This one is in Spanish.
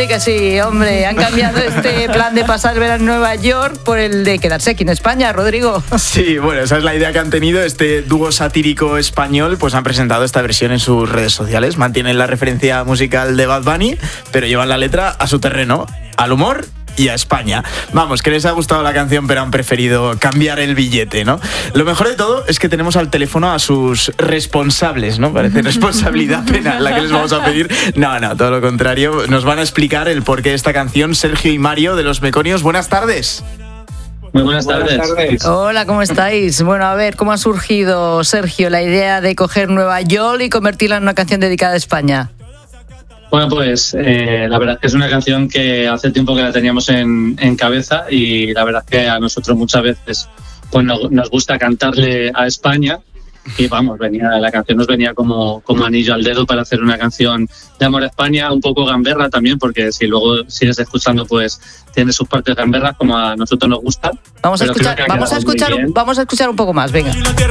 di que sí, hombre. Han cambiado este plan de pasar el verano en Nueva York por el de quedarse aquí en España, Rodrigo. Sí, bueno, esa es la idea que han tenido. Este dúo satírico español, pues han presentado esta versión en sus redes sociales. Mantienen la referencia musical de Bad Bunny, pero llevan la letra a su terreno, al humor y a España. Vamos, que les ha gustado la canción, pero han preferido cambiar el billete, ¿no? Lo mejor de todo es que tenemos al teléfono a sus responsables, ¿no? Parece responsabilidad penal la que les vamos a pedir. No, todo lo contrario. Nos van a explicar el porqué de esta canción Sergio y Mario de Los Meconios. Buenas tardes. Muy buenas tardes. Hola, ¿cómo estáis? Bueno, a ver, ¿cómo ha surgido, Sergio, la idea de coger Nueva York y convertirla en una canción dedicada a España? Bueno, pues la verdad es que es una canción que hace tiempo que la teníamos en cabeza y la verdad es que a nosotros muchas veces pues nos gusta cantarle a España y vamos, la canción nos venía como anillo al dedo para hacer una canción de amor a España, un poco gamberra también, porque si luego sigues escuchando pues tiene sus partes gamberras como a nosotros nos gusta. Vamos a escuchar un poco más, venga.